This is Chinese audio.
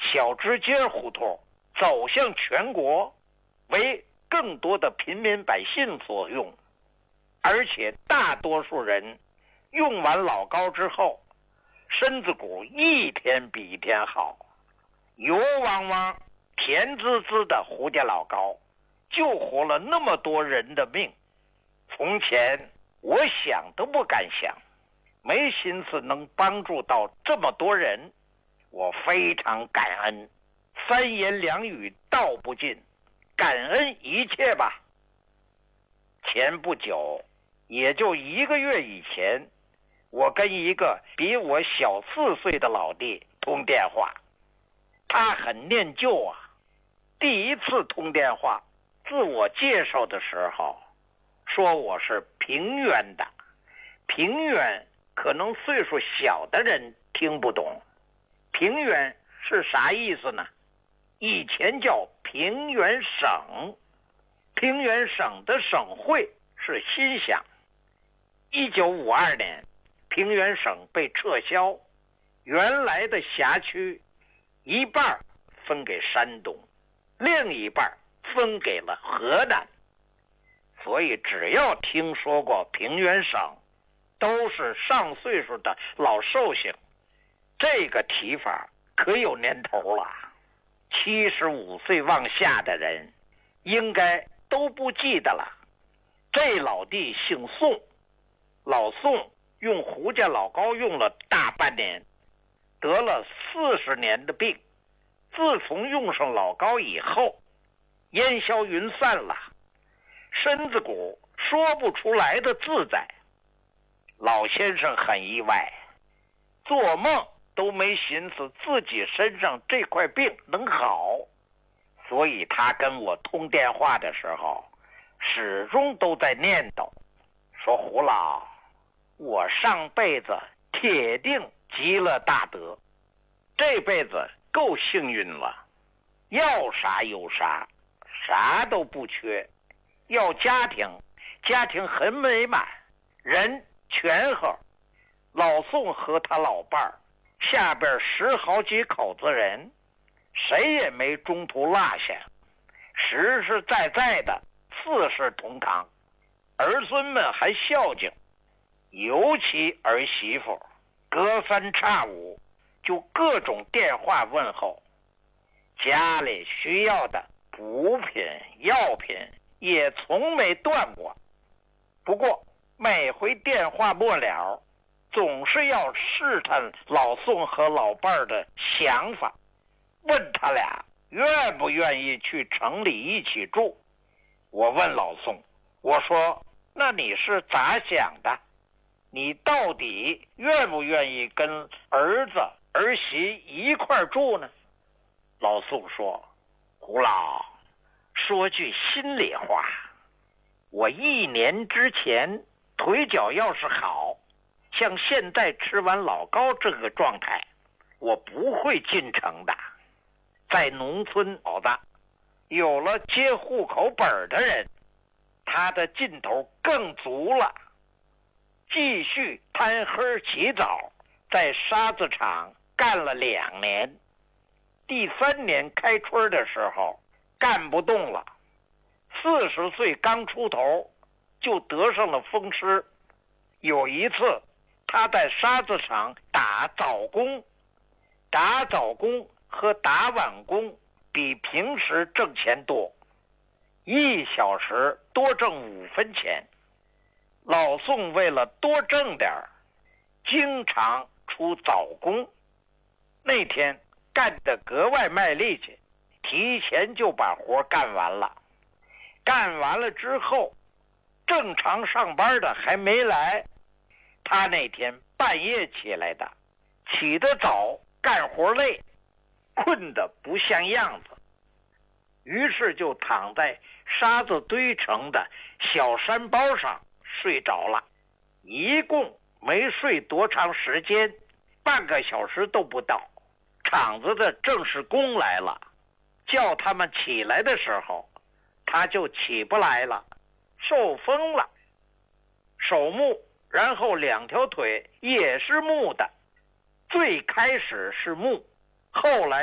小支街胡同走向全国，为更多的平民百姓所用，而且大多数人用完老膏之后，身子骨一天比一天好，油汪汪甜滋滋的胡家老膏救活了那么多人的命。从前我想都不敢想，没心思能帮助到这么多人，我非常感恩，三言两语道不尽，感恩一切吧。前不久，也就1个月以前，我跟一个比我小4岁的老弟通电话，他很念旧啊。第一次通电话，自我介绍的时候说我是平原的。平原可能岁数小的人听不懂，平原是啥意思呢？以前叫平原省，平原省的省会是新乡。1952年，平原省被撤销，原来的辖区一半分给山东，另一半分给了河南。所以只要听说过平原省，都是上岁数的老寿星。这个提法可有年头了，75岁往下的人应该都不记得了。这老弟姓宋，老宋用胡家老膏用了大半年，得了40年的病。自从用上老膏以后，烟消云散了，身子骨说不出来的自在。老先生很意外，做梦都没寻思自己身上这块病能好，所以他跟我通电话的时候，始终都在念叨，说胡老，我上辈子铁定积了大德，这辈子够幸运了，要啥有啥，啥都不缺。要家庭，家庭很美满，人全和。老宋和他老伴儿下边10好几口子人，谁也没中途落下，实实在在的4世同堂，儿孙们还孝敬，尤其儿媳妇隔3差5就各种电话问候，家里需要的补品药品也从没断过。不过每回电话末了，总是要试探老宋和老伴儿的想法，问他俩愿不愿意去城里一起住。我问老宋，我说那你是咋想的？你到底愿不愿意跟儿子儿媳一块住呢？老宋说，胡老，说句心里话，我1年之前腿脚要是好，像现在吃完老膏这个状态，我不会进城的。在农村好的，有了接户口本的人，他的劲头更足了。继续贪黑起早，在沙子厂干了2年，第3年开春的时候干不动了，40岁刚出头就得上了风湿。有一次他在沙子厂打早工，打早工和打晚工比平时挣钱多，1小时多挣5分钱。老宋为了多挣点儿，经常出早工。那天干得格外卖力气，提前就把活干完了。干完了之后，正常上班的还没来，他那天半夜起来的，起得早，干活累，困得不像样子，于是就躺在沙子堆成的小山包上睡着了。一共没睡多长时间，半个小时都不到，厂子的正式工来了，叫他们起来的时候，他就起不来了，受风了，手木，然后2条腿也是木的，最开始是木，后来